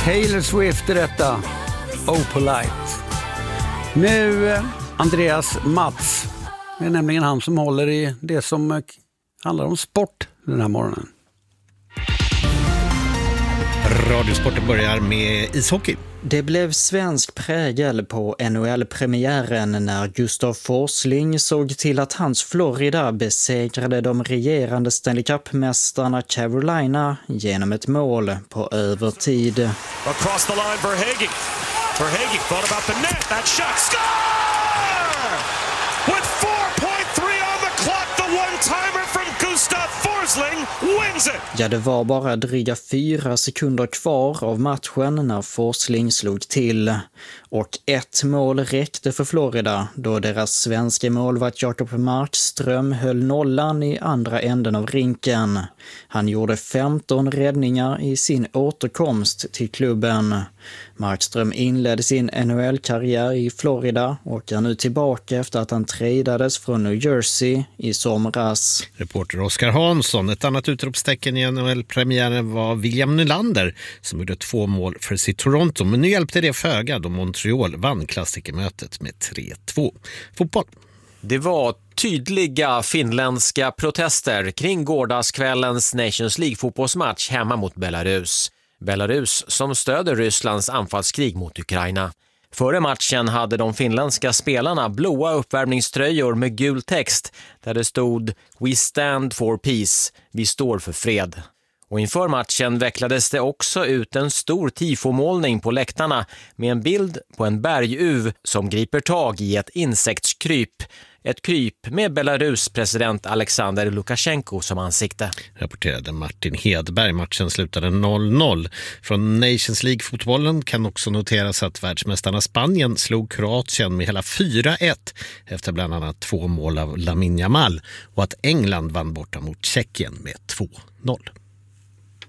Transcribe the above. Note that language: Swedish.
Taylor Swift är detta. Oh Polite. Nu Andreas Mats. Det är nämligen han som håller i det som handlar om sport den här morgonen. Radiosporten börjar med ishockey. Det blev svensk prägel på NHL-premiären när Gustav Forsling såg till att hans Florida besegrade de regerande Stanley Cup-mästarna Carolina genom ett mål på övertid. Across the line for Hagee. Thought about the net. That shot. Score! With 4.3 on the clock, the one-timer from Gustav Forsling wins it! Ja, det var bara dryga 4 sekunder kvar av matchen när Forsling slog till. Och ett mål räckte för Florida då deras svenska målvakt Jakob Markström höll nollan i andra änden av rinken. Han gjorde 15 räddningar i sin återkomst till klubben. Markström inledde sin NHL-karriär i Florida och är nu tillbaka efter att han tradades från New Jersey i somras. Reporter Oskar Hansson. Ett annat utropstecken i NHL-premiären var William Nylander som gjorde 2 mål för sitt Toronto. Men nu hjälpte det föga då Montreal vann klassikermötet med 3-2. Fotboll. Det var tydliga finländska protester kring gårdagskvällens Nations League-fotbollsmatch hemma mot Belarus. Belarus som stöder Rysslands anfallskrig mot Ukraina. Före matchen hade de finländska spelarna blåa uppvärmningströjor med gul text där det stod "We stand for peace", vi står för fred. Och inför matchen vecklades det också ut en stor tifomålning på läktarna med en bild på en berguv som griper tag i ett insektskryp. Ett kryp med Belarus president Alexander Lukasjenko som ansikte. Rapporterade Martin Hedberg. Matchen slutade 0-0. Från Nations League-fotbollen kan också noteras att världsmästarna Spanien slog Kroatien med hela 4-1 efter bland annat 2 mål av Lamine Yamal och att England vann borta mot Tjeckien med 2-0.